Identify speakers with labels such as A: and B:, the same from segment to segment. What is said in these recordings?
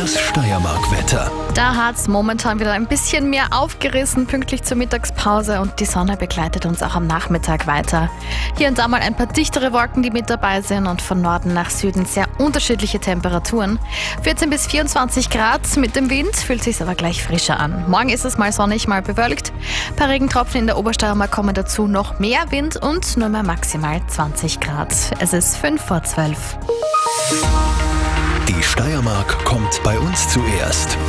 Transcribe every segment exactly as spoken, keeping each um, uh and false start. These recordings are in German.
A: Das Steiermark-Wetter.
B: Da hat es momentan wieder ein bisschen mehr aufgerissen, pünktlich zur Mittagspause, und die Sonne begleitet uns auch am Nachmittag weiter. Hier und da mal ein paar dichtere Wolken, die mit dabei sind, und von Norden nach Süden sehr unterschiedliche Temperaturen. vierzehn bis vierundzwanzig Grad mit dem Wind, fühlt sich aber gleich frischer an. Morgen ist es mal sonnig, mal bewölkt. Ein paar Regentropfen in der Obersteiermark kommen dazu, noch mehr Wind und nur mehr maximal zwanzig Grad. Es ist fünf vor zwölf.
A: Die Steiermark kommt bei uns zuerst.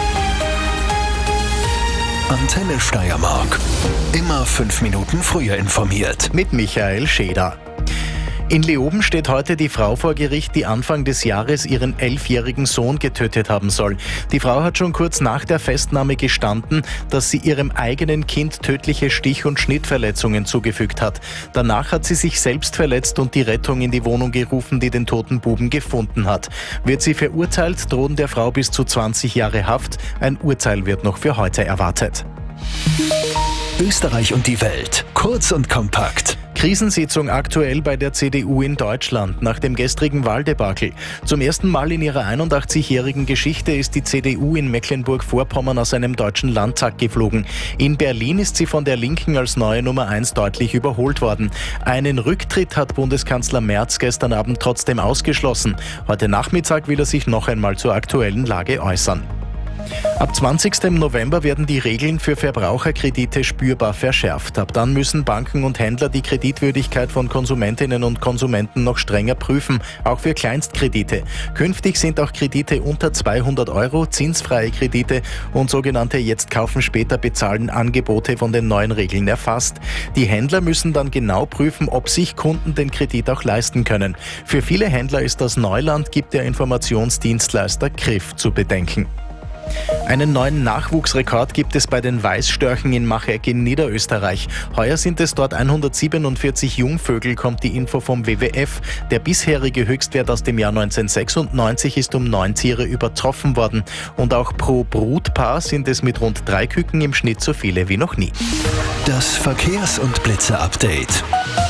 A: Antenne Steiermark. Immer fünf Minuten früher informiert.
C: Mit Michael Scheder. In Leoben steht heute die Frau vor Gericht, die Anfang des Jahres ihren elfjährigen Sohn getötet haben soll. Die Frau hat schon kurz nach der Festnahme gestanden, dass sie ihrem eigenen Kind tödliche Stich- und Schnittverletzungen zugefügt hat. Danach hat sie sich selbst verletzt und die Rettung in die Wohnung gerufen, die den toten Buben gefunden hat. Wird sie verurteilt, drohen der Frau bis zu zwanzig Jahre Haft. Ein Urteil wird noch für heute erwartet.
A: Österreich und die Welt. Kurz und kompakt.
C: Krisensitzung aktuell bei der C D U in Deutschland nach dem gestrigen Wahldebakel. Zum ersten Mal in ihrer einundachtzigjährigen Geschichte ist die C D U in Mecklenburg-Vorpommern aus einem deutschen Landtag geflogen. In Berlin ist sie von der Linken als neue Nummer eins deutlich überholt worden. Einen Rücktritt hat Bundeskanzler Merz gestern Abend trotzdem ausgeschlossen. Heute Nachmittag will er sich noch einmal zur aktuellen Lage äußern. Ab zwanzigsten November werden die Regeln für Verbraucherkredite spürbar verschärft. Ab dann müssen Banken und Händler die Kreditwürdigkeit von Konsumentinnen und Konsumenten noch strenger prüfen, auch für Kleinstkredite. Künftig sind auch Kredite unter zweihundert Euro, zinsfreie Kredite und sogenannte Jetzt kaufen, später bezahlen Angebote von den neuen Regeln erfasst. Die Händler müssen dann genau prüfen, ob sich Kunden den Kredit auch leisten können. Für viele Händler ist das Neuland, gibt der Informationsdienstleister Griff zu bedenken. Einen neuen Nachwuchsrekord gibt es bei den Weißstörchen in Macheck in Niederösterreich. Heuer sind es dort hundertsiebenundvierzig Jungvögel, kommt die Info vom W W F. Der bisherige Höchstwert aus dem Jahr neunzehnhundertsechsundneunzig ist um neun Tiere übertroffen worden. Und auch pro Brutpaar sind es mit rund drei Küken im Schnitt so viele wie noch nie.
A: Das Verkehrs- und Blitzer-Update.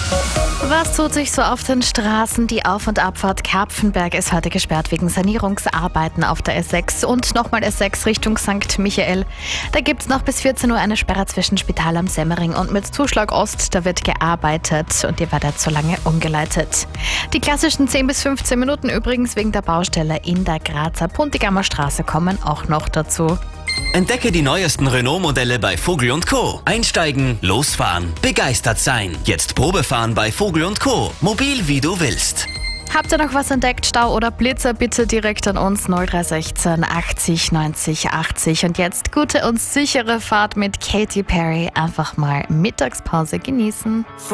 B: Was tut sich so auf den Straßen? Die Auf- und Abfahrt Karpfenberg ist heute gesperrt wegen Sanierungsarbeiten auf der S sechs und nochmal S sechs Richtung Sankt Michael. Da gibt es noch bis vierzehn Uhr eine Sperre zwischen Spital am Semmering und mit Zuschlag Ost. Da wird gearbeitet und ihr werdet so lange umgeleitet. Die klassischen zehn bis fünfzehn Minuten übrigens wegen der Baustelle in der Grazer Puntigamer Straße kommen auch noch dazu.
D: Entdecke die neuesten Renault-Modelle bei Vogel und Co. Einsteigen, losfahren, begeistert sein. Jetzt Probefahren bei Vogel und Co. Mobil wie du willst.
B: Habt ihr noch was entdeckt? Stau oder Blitzer? Bitte direkt an uns null drei eins sechs achtzig neunzig achtzig. Und jetzt gute und sichere Fahrt mit Katy Perry. Einfach mal Mittagspause genießen.